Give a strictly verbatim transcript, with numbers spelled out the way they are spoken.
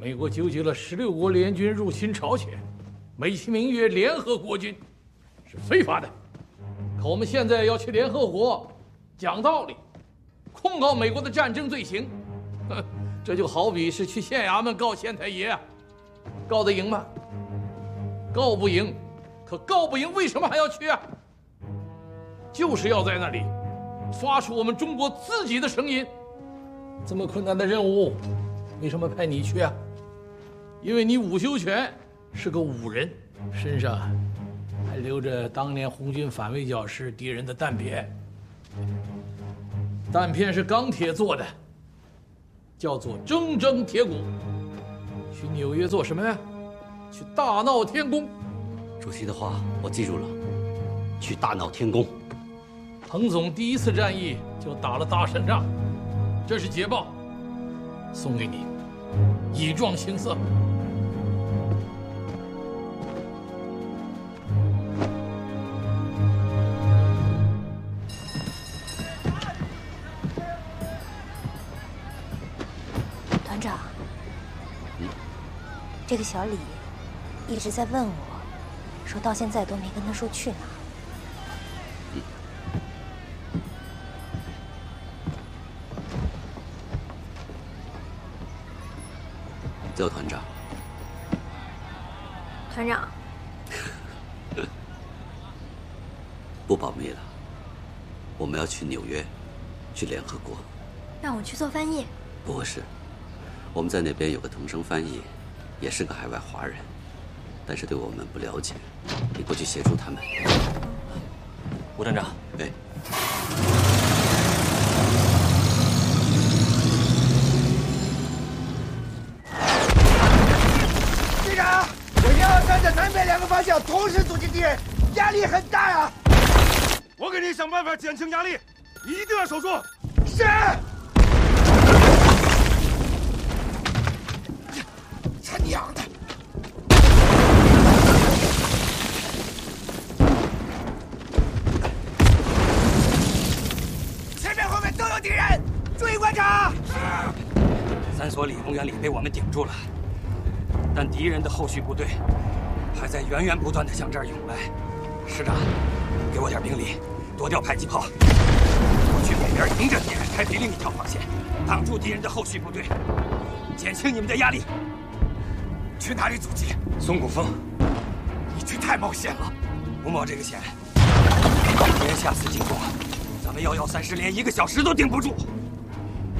美国纠集了十六国联军入侵朝鲜，美其名曰联合国军，是非法的。可我们现在要去联合国讲道理，控告美国的战争罪行，呵，这就好比是去县衙门告县太爷啊，告得赢吗？告不赢。可告不赢，为什么还要去啊？就是要在那里发出我们中国自己的声音。这么困难的任务，为什么派你去啊？因为你武修全是个武人，身上还留着当年红军反围剿时敌人的弹片。弹片是钢铁做的，叫做铮铮铁骨。去纽约做什么呀？去大闹天宫。 主席的话我记住了，去大闹天宫。 彭总第一次战役就打了大胜仗，这是捷报，送给你，以壮行色。 团长，嗯，这个小李一直在问我，说到现在都没跟他说去哪。 嗯。邹团长。 团长。 不保密了，我们要去纽约，去联合国。 让我去做翻译？ 不是，我们在那边有个同声翻译，也是个海外华人。但是对我们不了解，你过去协助他们。 吴团长， 哎， 队长，我一二三的南北两个方向同时阻击敌人，压力很大呀！ 我给你想办法减轻压力，你一定要守住。 是。他娘的！都有敌人，注意观察。 三所里公园里被我们顶住了，但敌人的后续部队还在源源不断地向这儿涌来。师长，给我点兵力，多调迫击炮，我去北边迎着敌人开辟另一条防线，挡住敌人的后续部队，减轻你们的压力。 去哪里阻击？ 松骨峰。 你去太冒险了， 不冒这个险，敌人下次进攻，咱们幺幺三师连一个小时都顶不住。